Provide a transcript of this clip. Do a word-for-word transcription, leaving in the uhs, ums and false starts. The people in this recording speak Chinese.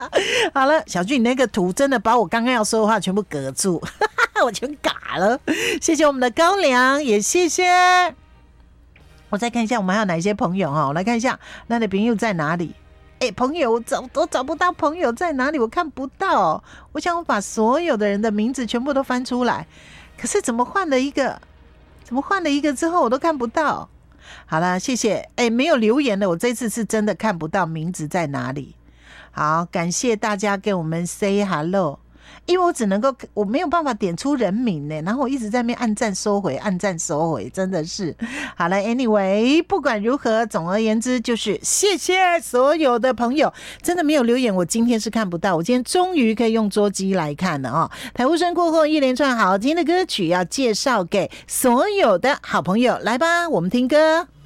好了，小俊，你那个图真的把我刚刚要说的话全部隔住，我全嘎了。谢谢我们的高粱，也谢谢。我再看一下，我们还有哪些朋友哈？我来看一下，那的朋友在哪里？哎、欸，朋友，我找都找不到朋友在哪里，我看不到。我想我把所有的人的名字全部都翻出来，可是怎么换了一个？怎么换了一个之后我都看不到？好了，谢谢。哎、欸，没有留言的，我这次是真的看不到名字在哪里。好，感谢大家给我们 say hello。因为我只能够，我没有办法点出人名呢，然后我一直在那边按赞收回，按赞收回，真的是。好了 ，anyway， 不管如何，总而言之就是谢谢所有的朋友，真的没有留言，我今天是看不到，我今天终于可以用桌机来看了哦。台呼声过后，一连串好听的歌曲要介绍给所有的好朋友，来吧，我们听歌。